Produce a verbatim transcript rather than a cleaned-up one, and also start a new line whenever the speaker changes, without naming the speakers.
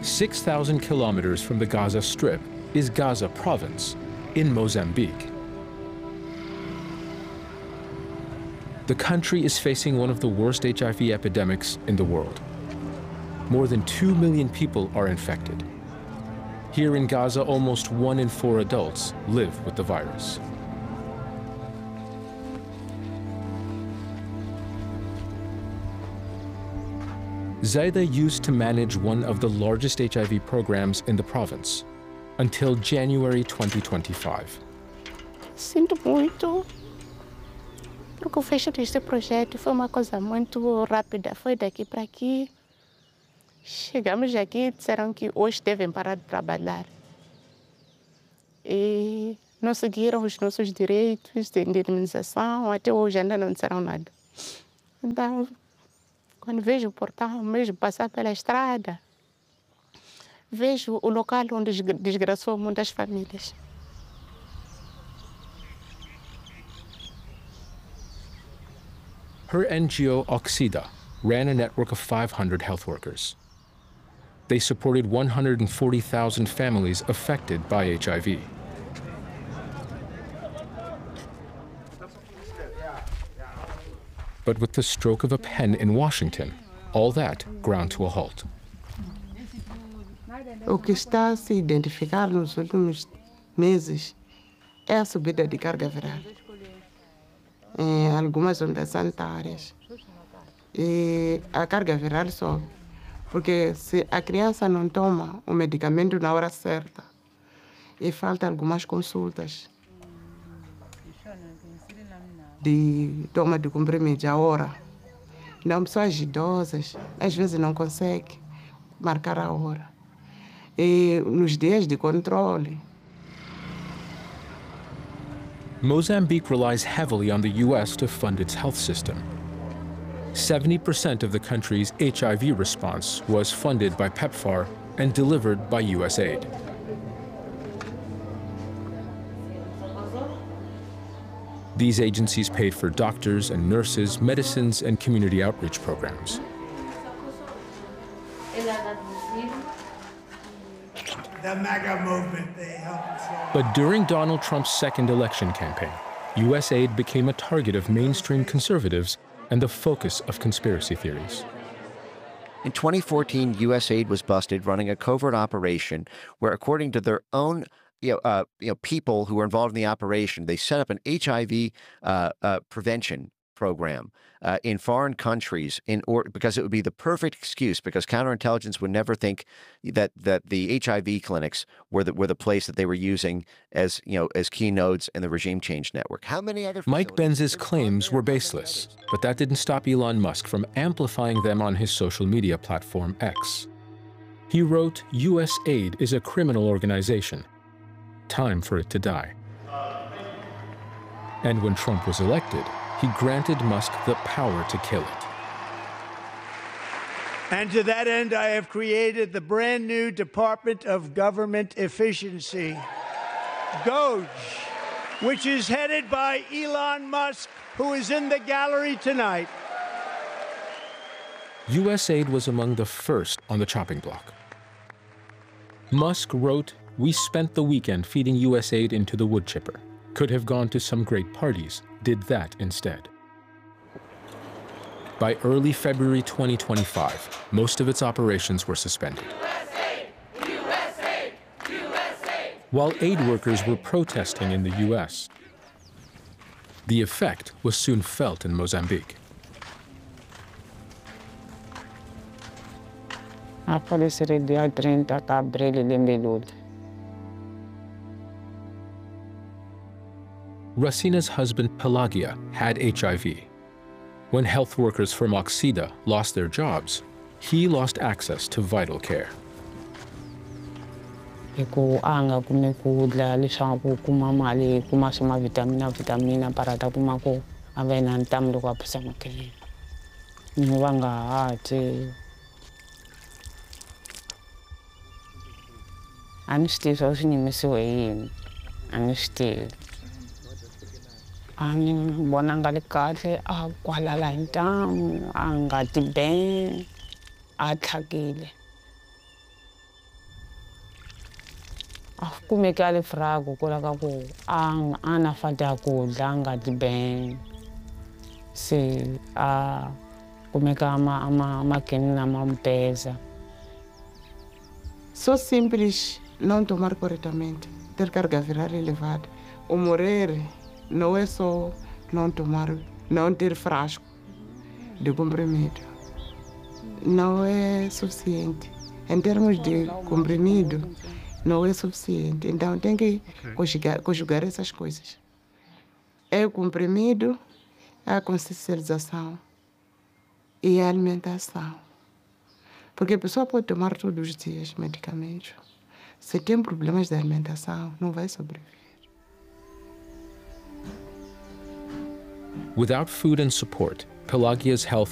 six thousand kilometers from the Gaza Strip is Gaza Province in Mozambique. The country is facing one of the worst H I V epidemics in the world. More than two million people are infected. Here in Gaza, almost one in four adults live with the virus. Zaida used to manage one of the largest H I V programs in the province until January twenty twenty-five.
Sinto muito, porque o fecho deste projeto foi uma coisa muito rápida. Foi daqui para aqui. Chegamos aqui, disseram que hoje devem parar de trabalhar. E não seguiram os nossos direitos de indenização, até hoje ainda não disseram nada. Então, quando vejo o portão, mesmo passar pela estrada, vejo o local onde desgraçou muitas famílias.
Her N G O, Oxida, ran a network of five hundred health workers. They supported one hundred forty thousand families affected by H I V. But with the stroke of a pen in Washington, all that ground to a halt.
O que está a se identificar nos últimos meses é a subida de carga viral em algumas ondas sanitárias. E a carga viral sobe, porque se a criança não toma o medicamento na hora certa, e falta algumas consultas de toma de comprimidos a hora. Não, pessoas idosas, às vezes não conseguem marcar a hora. E nos dias de controle.
Mozambique relies heavily on the U S to fund its health system. seventy percent of the country's H I V response was funded by PEPFAR and delivered by U S aid. These agencies paid for doctors and nurses, medicines, and community outreach programs.
The MAGA movement, they helped us all.
But during Donald Trump's second election campaign, U S aid became a target of mainstream conservatives and the focus of conspiracy theories.
In twenty fourteen, U S aid was busted running a covert operation where, according to their own you know, uh, you know, people who were involved in the operation, they set up an H I V uh, uh, prevention program uh, in foreign countries in or because it would be the perfect excuse, because counterintelligence would never think that that the H I V clinics were the were the place that they were using as you know as key nodes in the regime change network. How many other
Mike Benz's claims were baseless, but that didn't stop Elon Musk from amplifying them on his social media platform X. He wrote, "U S aid is a criminal organization. Time for it to die." And when Trump was elected, he granted Musk the power to kill it.
And to that end, I have created the brand new Department of Government Efficiency, DOGE, which is headed by Elon Musk, who is in the gallery tonight.
U S aid was among the first on the chopping block. Musk wrote, "We spent the weekend feeding U S aid into the wood chipper. Could have gone to some great parties, did that instead." By early February twenty twenty-five, most of its operations were suspended.
U S aid! U S aid! U S aid!
While aid workers were protesting in the U S, the effect was soon felt in Mozambique.
Aparecerei dia trinta de abril de Melul.
Racina's husband, Pelagia, had H I V. When health workers from Oxida lost their jobs, he lost access to vital care.
Ku anga kume kudla leswaku kuma mali kuma suma vitamina vitamina para ta kuma ko avena ntamlo kwa pesa makele. Ni vanga ati Anesti so sinimisiwe yini. Anesti Ani bonanga le kahle a kwalala ntamu anga tibe a tlhakile.
Kumeka ali fraco, coloca com ang ana fada kudla ngati bem. Se a kumeka ama ama maquina mampesa.
Só simples não tomar corretamente, ter carga viral elevada. O morrer não é só não tomar, não ter frasco de comprimido. Não é suficiente. Em termos de comprimido, não é suficiente. Então tem que conjugar, conjugar essas coisas. É o comprimido, a consciencialização e a alimentação. Porque a pessoa pode tomar todos os dias medicamentos. Se tem problemas de alimentação, não vai sobreviver.
Without food and support, Pelagia's health